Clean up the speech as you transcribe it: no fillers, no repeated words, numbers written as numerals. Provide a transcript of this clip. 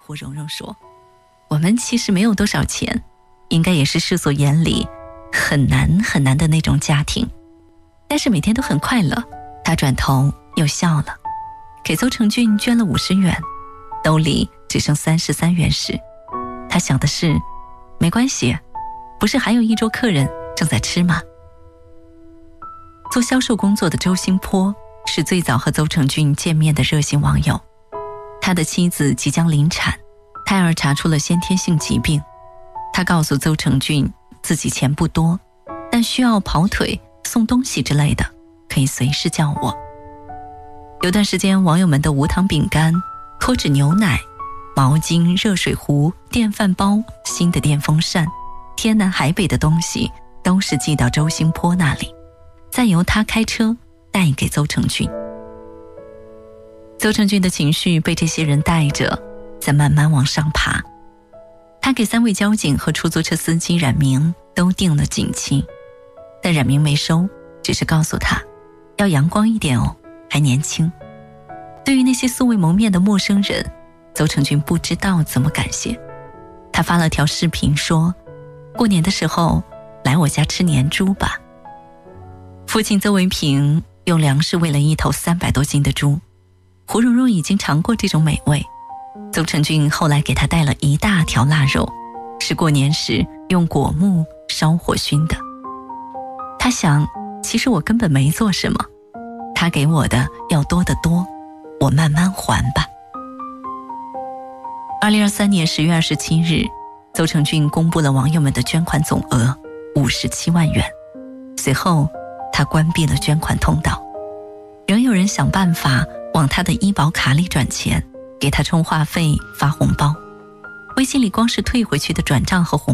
胡蓉蓉说，我们其实没有多少钱，应该也是世俗眼里很难很难的那种家庭，但是每天都很快乐。她转头又笑了，给邹成俊捐了50元，兜里只剩33元时，他想的是，没关系，不是还有一桌客人正在吃吗？做销售工作的周兴波是最早和邹成俊见面的热心网友。他的妻子即将临产，胎儿查出了先天性疾病。他告诉邹成俊自己钱不多，但需要跑腿送东西之类的，可以随时叫我。有段时间，网友们的无糖饼干、脱脂牛奶、毛巾、热水壶、电饭煲、新的电风扇，天南海北的东西都是寄到周兴波那里，再由他开车带给邹成俊。邹成俊的情绪被这些人带着，在慢慢往上爬。他给3位交警和出租车司机冉明都定了警期，但冉明没收，只是告诉他要阳光一点哦，还年轻。对于那些素未谋面的陌生人，邹成俊不知道怎么感谢。他发了条视频说，过年的时候来我家吃年猪吧。父亲邹维平用粮食喂了一头300多斤的猪，胡蓉蓉已经尝过这种美味。邹成俊后来给他带了一大条腊肉，是过年时用果木烧火熏的。他想，其实我根本没做什么，他给我的要多得多，我慢慢还吧。2023年10月27日，邹成俊公布了网友们的捐款总额57万元。随后他关闭了捐款通道，仍有人想办法往他的医保卡里转钱，给他充话费发红包。微信里光是退回去的转账和红